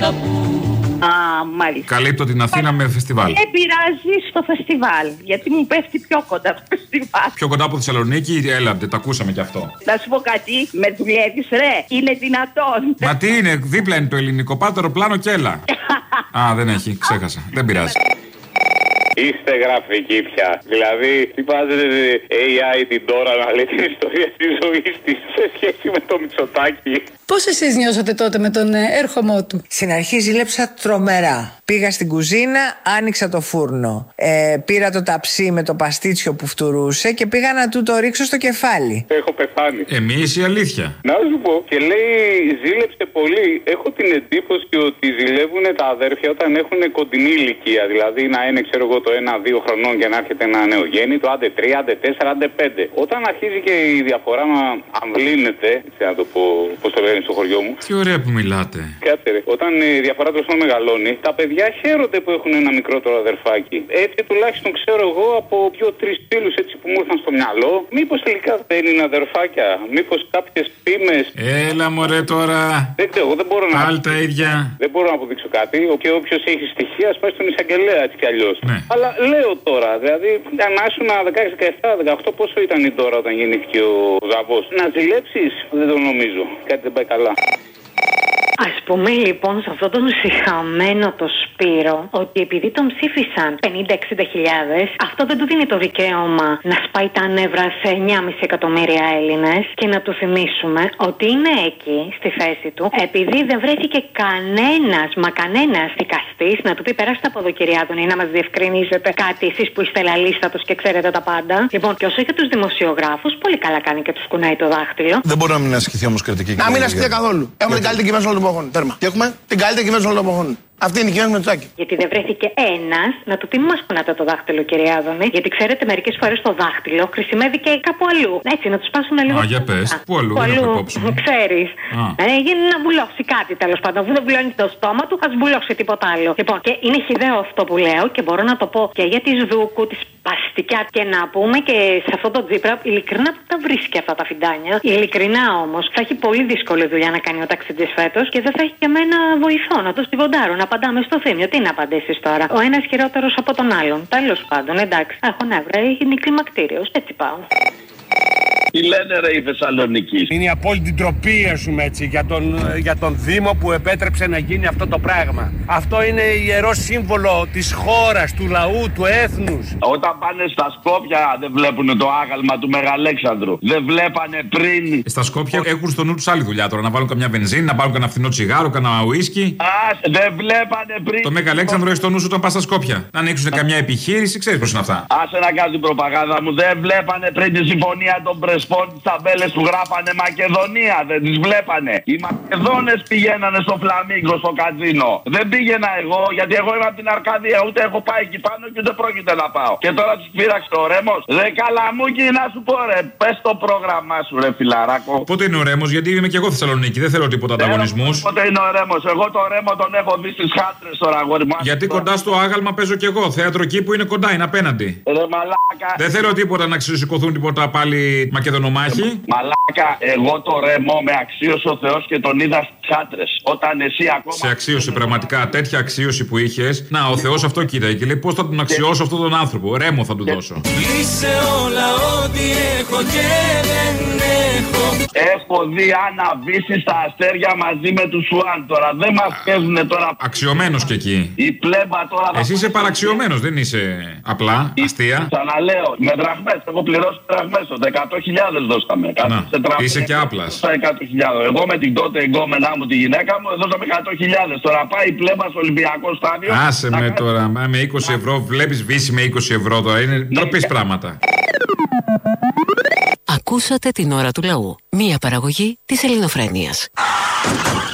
ταμπού. Α, μάλιστα. Καλύπτω την Αθήνα με φεστιβάλ. Δεν πειράζει στο φεστιβάλ, γιατί μου πέφτει πιο κοντά το φεστιβάλ. Πιο κοντά από Θεσσαλονίκη, έλατε, τα ακούσαμε κι αυτό. Να σου πω κάτι, με δουλεύεις ρε, είναι δυνατόν. Μα τι είναι, δίπλα είναι το ελληνικό, πάρ' το αεροπλάνο και έλα. Α, δεν έχει, ξέχασα, δεν πειράζει. Είστε γραφικοί πια. Δηλαδή, τι βάζετε AI την τώρα να λέει την ιστορία τη ζωή τη σε σχέση με το Μητσοτάκη. Πώς εσείς νιώσατε τότε με τον έρχομό του? Στην αρχή ζήλεψα τρομερά. Πήγα στην κουζίνα, άνοιξα το φούρνο. Πήρα το ταψί με το παστίτσιο που φτουρούσε και πήγα να του το ρίξω στο κεφάλι. Έχω πεθάνει. Εμείς η αλήθεια. Να σου πω, και λέει ζήλεψε πολύ. Έχω την εντύπωση ότι ζηλεύουν τα αδέρφια όταν έχουν κοντινή ηλικία. Δηλαδή να είναι, ξέρω εγώ, το 1-2 χρονών και να έρχεται ένα νεογέννητο, άντε 3, άντε 4, άντε 5. Όταν αρχίζει και η διαφορά να αμβλύνεται, έτσι να το πω, πώς το λένε στο χωριό μου. Τι ωραία που μιλάτε. Κάτσε ρε. Όταν η διαφορά του μεγαλώνει, τα παιδιά χαίρονται που έχουν ένα μικρότερο αδερφάκι. Έτσι τουλάχιστον ξέρω εγώ από 2-3 φίλους έτσι που μου ήρθαν στο μυαλό. Μήπως τελικά δεν είναι αδερφάκια, μήπως κάποιες φήμες. Έλα μωρέ τώρα. Δεν ξέρω, εγώ δεν μπορώ να. Πάλι τα ίδια. Δεν μπορώ να αποδείξω κάτι. Και όποιος έχει στοιχεία, ας πάει στον εισαγγελέα έτσι κι αλλιώς. Ναι. Αλλά λέω τώρα, δηλαδή, αν άσουν 16, 17, 18, πόσο ήταν η τώρα όταν γεννήθηκε ο Ζαβός. Να ζηλέψεις, δεν το νομίζω. Κάτι δεν πάει καλά. Ας πούμε λοιπόν σε αυτόν τον συχαμένο το Σπύρο ότι επειδή τον ψήφισαν 50-60 χιλιάδες, αυτό δεν του δίνει το δικαίωμα να σπάει τα νεύρα σε 9,5 εκατομμύρια Έλληνες και να του θυμίσουμε ότι είναι εκεί στη θέση του επειδή δεν βρέθηκε κανένας δικαστής να του πει περάστε από εδώ κυρία Άδωνη να μας διευκρινίσετε κάτι εσείς που είστε λαλίστατος και ξέρετε τα πάντα. Λοιπόν, και όσο για τους δημοσιογράφους, πολύ καλά κάνει και τους κουνάει το δάχτυλο. Δεν μπορεί να μην ασκηθεί όμως κριτική. Να μην ασκηθεί καθόλου. Έχουμε την καλύτερη κυβέρνηση όλων των εποχών. Τέρμα. Και έχουμε την καλύτερη κυβέρνηση όλων των εποχών. Αυτή είναι η κυβέρνηση με Μητσοτάκη. Γιατί δεν βρέθηκε ένας να του πει μη μας κουνάτε το δάχτυλο, κυρία Άδωνη. Γιατί ξέρετε, μερικές φορές το δάχτυλο χρησιμεύει και κάπου αλλού. Έτσι, να τους πάσουν λίγο. Α, για πες. Πού αλλού, ξέρεις. Γίνει να βουλώσει κάτι τέλος πάντων. Αφού δεν βουλώνει το στόμα του, ας βουλώσει τίποτα άλλο. Λοιπόν, και είναι χυδαίο αυτό που λέω και μπορώ να το πω και για τη Σδούκου, τη Παστικιά και να πούμε και σε αυτό το Τζίπρα, ειλικρινά που τα βρίσκει αυτά τα φιντάνια. Ειλικρινά όμως θα έχει πολύ δύσκολη δουλειά να κάνει ο ταξιτζής φέτος και δεν θα έχει και εμένα βοηθό να το στιβοντάρω, να απαντάμε στο θύμιο. Τι να απαντήσεις τώρα. Ο ένας χειρότερος από τον άλλον. Τέλος πάντων, εντάξει. Έχω νεύρα, είναι κλιμακτήριος. Έτσι πάω. Τι λένε ρε οι Θεσσαλονικοί. Είναι η απόλυτη ντροπή έτσι για τον Δήμο που επέτρεψε να γίνει αυτό το πράγμα. Αυτό είναι ιερό σύμβολο της χώρας, του λαού, του έθνους. Όταν πάνε στα Σκόπια δεν βλέπουν το άγαλμα του Μεγαλέξανδρου. Δεν βλέπανε πριν. Στα Σκόπια έχουν στο νου τους άλλη δουλειά τώρα. Να βάλουν καμιά βενζίνη, να πάρουν κανένα φθηνό τσιγάρο, κανένα ουίσκι. Δεν βλέπανε πριν. Το Μεγαλέξανδρο έχει στο νου σου όταν πας στα Σκόπια. Να ανοίξουν καμιά επιχείρηση, ξέρεις πώς είναι αυτά. Άσε να κάνουν την προπαγάνδα μου. Δεν βλέπανε πριν τη συμφωνία των Πρεσπών τις ταμπέλες που γράφανε Μακεδονία. Δεν τις βλέπανε. Οι Μακεδόνες πηγαίνανε στο Φλαμίγκο, στο καζίνο. Δεν πήγαινα εγώ, γιατί εγώ είμαι από την Αρκαδία. Ούτε έχω πάει εκεί πάνω και ούτε πρόκειται να πάω. Και τώρα τους πήραξε ο Ρέμος. Ρε καλαμούκι να σου πω ρε. Πες το πρόγραμμά σου ρε φιλαράκο. Πότε είναι ο Ρέμος, γιατί είμαι και εγώ Θεσσαλονίκη. Δεν θέλω τίποτα ανταγωνισμούς. Πότε είναι ο Ρέμος. Εγώ το Ρέμο τον έχω δει στις Χάτρες τώρα, αγόρι μου. Γιατί κοντά στο άγαλμα παίζω κι εγώ. Θέατρο εκεί που είναι κοντά, είναι απέναντι. Ρε μαλάκα. Δεν θέλω τίποτα να ξεσηκωθούν τίποτα πάλι Μακεδονομάχοι. Μαλάκα, εγώ το Ρέμο με αξίωσε ο Θεός και τον είδα στις Χάτρες. Όταν εσύ ακόμα. Σε αξίωσε πραγματικά, τέτοια αξίωση που είχες. Να, ο Θεός αυτό κοίταγε και λέει πώς θα τον αξιώσω αυτόν τον άνθρωπο. Ρέμο θα του δώσω. Λύσε όλα ό,τι έχω και δεν έχω. Έχω δει αναβήσεις στα αστέρια μαζί με τους Σουάν τώρα. Δεν μας παίζουνε τώρα. Αξιωμένος και εκεί. Η πλέμπα τώρα. Εσύ είσαι παραξιωμένος, δεν είσαι απλά αστεία. Ξαναλέω, με δραχμές. Έχω πληρώσει δραχμές. 100.000 δώσαμε. Είσαι και άπλας. 100.000. Εγώ με την τότε εγκόμενά μου τη γυναίκα μου δώσαμε 100.000. Τώρα πάει η πλέμπα στο Ολυμπιακό στάδιο. Άσε με τώρα. Με 20 ευρώ βλέπεις βύση με 20 ευρώ τώρα. Είναι ντροπής πράγματα. Ακούσατε την ώρα του λαού. Μία παραγωγή της Ελληνοφρένειας.